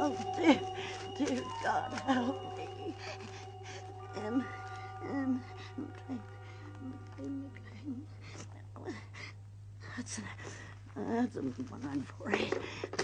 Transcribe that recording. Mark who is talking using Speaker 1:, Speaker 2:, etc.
Speaker 1: Oh, dear God, help me. I'm trying. That's 148.